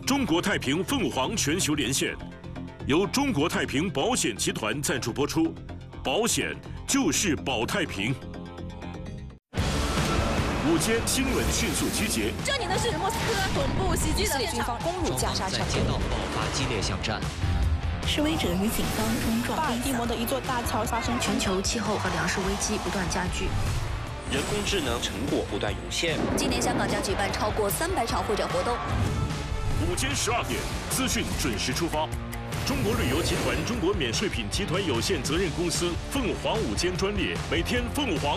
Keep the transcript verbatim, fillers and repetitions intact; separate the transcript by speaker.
Speaker 1: 中国太平凤凰全球连线，由中国太平保险集团赞助播出。保险就是保太平。午间新闻迅速集结。
Speaker 2: 这里呢是莫斯科总部袭击的现场，
Speaker 3: 攻入加沙城，
Speaker 4: 街道爆发激烈巷战。
Speaker 5: 示威者与警方冲撞。
Speaker 3: 巴尔的摩的一座大桥发生
Speaker 6: 全球气候和粮食危机不断加剧，
Speaker 7: 人工智能成果不断涌现。
Speaker 8: 今年香港将举办超过三百场会展活动。
Speaker 1: 午间十二点，资讯准时出发。中国旅游集团中国免税品集团有限责任公司凤凰午间专列，每天凤凰